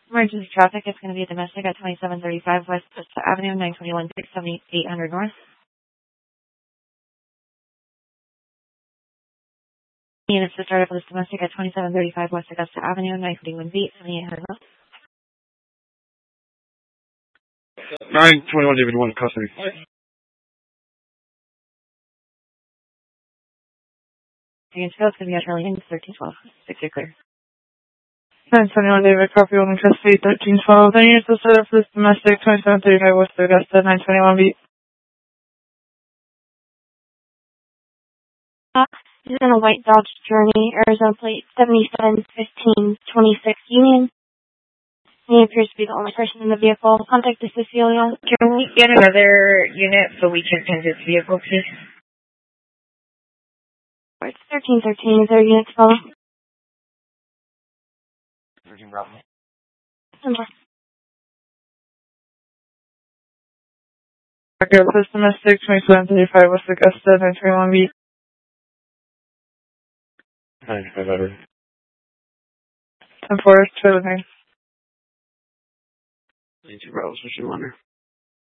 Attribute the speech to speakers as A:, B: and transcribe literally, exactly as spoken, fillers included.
A: Emergency traffic is going to be a domestic at twenty-seven thirty-five West Vista Avenue, nine twenty-one six seventy eight hundred North. Units to start up with this domestic at twenty-seven thirty-five West Augusta Avenue, nine twenty-one B, seventy eight hundred North.
B: nine twenty-one David one, custody.
A: It's going to be at Charlie Inns, thirteen twelve. Six, you're clear.
C: nine twenty-one David, copy, one custody, thirteen twelve. Then units to start up for this domestic, twenty-seven thirty-five West Augusta, nine twenty-one B.
D: This is in a white Dodge Journey, Arizona plate seventy-seven fifteen twenty-six Union. He appears to be the only person in the vehicle. Contact the Cecilia.
A: Can we get another unit so we can pin this vehicle, please?
D: It's thirteen thirteen. Is there a unit to follow?
B: thirteen Bravo.
D: Okay.
C: Okay, this domestic, twenty-seven thirty-five West Augusta, nine twenty-one B.
B: nine five Edward.
C: ten four, trailer nine.
B: ninety-two Bravo, switching runner.